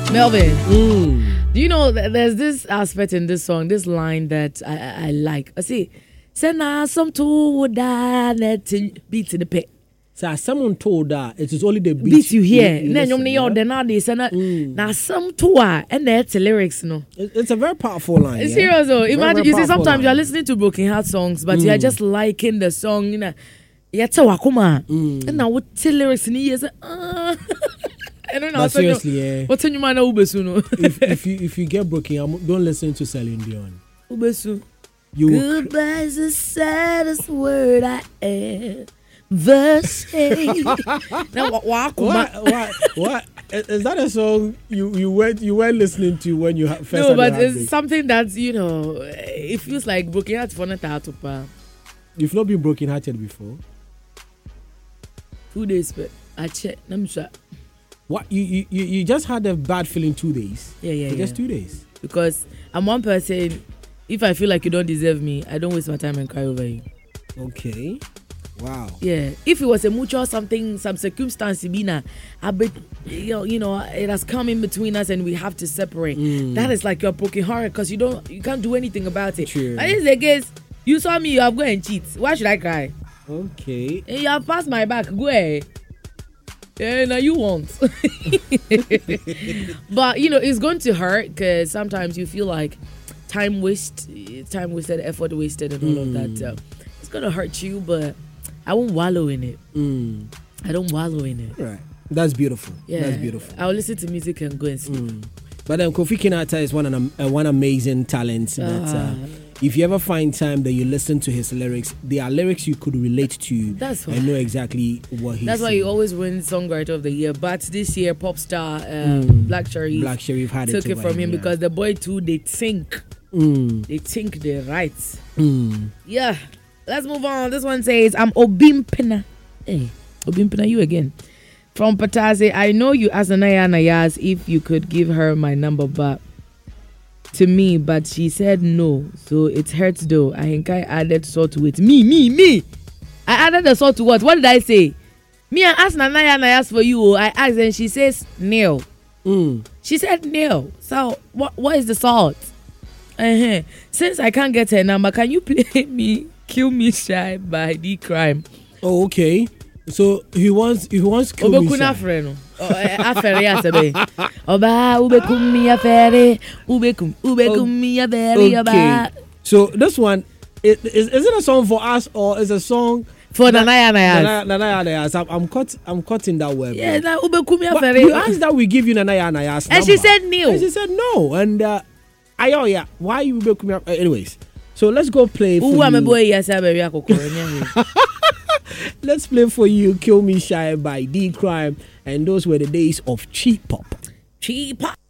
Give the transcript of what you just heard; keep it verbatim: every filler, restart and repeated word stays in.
Melvin, Mm. do you know that there's this aspect in this song, this line that I, I, I like? I see, "Sena some two that beat in the pit." So someone told that it is only the beat, Beat you hear. you Then you listen, know yeah? the nowadays and Mm. now some two and that's the lyrics, no. It- It's a very powerful line. It's yeah? serious though. Very, Imagine very you see powerful sometimes you're line. listening to Broken Heart songs, but you're Mm. just liking the song, you know. Yeah, tell wakuma. Mm. And now what the lyrics in here? Ah. I don't know. But seriously, yeah. What's in your mind? Ubesu no. if, if you if you get broken, I'm- don't listen to Celine Dion. Ubesu. You will- Goodbye is the saddest word I ever say. Now wa- wakuma. what, what, what? Is that a song you you went you were listening to when you ha- first No, had but the it's heartbreak? something that you know. It feels like Broken Heart for not to pa. You've not been broken hearted before. Two days, but I check. I'm sure. What you, you you you just had a bad feeling two days. Yeah, yeah, For yeah. Just two days. Because I'm one person. If I feel like you don't deserve me, I don't waste my time and cry over you. Okay. Wow. Yeah. If it was a mutual something, some circumstance, Bina, I bet you know, you know, it has come in between us and we have to separate. Mm. That is like your broken heart because you don't, you can't do anything about it. True. And this is the case. You saw me, you have gone and cheat. Why should I cry? Okay. And you have passed my back. Go ahead. Yeah, now you won't. But you know, it's going to hurt because sometimes you feel like time waste, time wasted, effort wasted, and all Mm. of that. Uh, it's gonna hurt you, but I won't wallow in it. Mm. I don't wallow in it. Right. That's beautiful. Yeah, That's beautiful. I'll listen to music and go and sleep. Mm. But then Kofi Kinata is one an, uh, one amazing talent that uh, Ah. if you ever find time that you listen to his lyrics, they are lyrics you could relate to That's why. and know exactly what he's That's why saying. you always win Songwriter of the Year. But this year, pop star um, Mm. Black Cherry Black Sherif had took it, it over from him yeah. because the boy too, they think, Mm. they think they're right. Mm. Yeah, let's move on. This one says, I'm Obimpina. Hey, Obimpina, you again. From Pataze, I know you asked Anaya Nayas if you could give her my number but to me, but she said no. So it hurts though. I think I added salt to it. Me, me, me. I added the salt to what? What did I say? Me, I asked Anaya Nayas for you. I asked and she says no. Mm. She said no. So what? What is the salt? Uh-huh. Since I can't get her number, can you play me "Kill Me Shy" by D Crime? Oh, okay. So he wants he wants kill me Obekuna shy. freno. Afere ya sebe. Oba ubekum mi afere. Ubekum ubekum mi afere oba. Okay. So this one it, is is it a song for us or is a song For Nanaya Nayas. Nanaya Nanaya Nayas? I'm, I'm caught I'm caught in that web. Yeah, bro. that ubekum mi But afere. you asked that we give you Nanaya Nayas And she number. said no. And she said no. And uh, I oh yeah, why you make me up? Uh, anyways, so let's go play for Who am a you. boy yes abere akokoro. Let's play for you "Kill Me Shy" by D Crime, and those were the days of cheap pop. Cheap.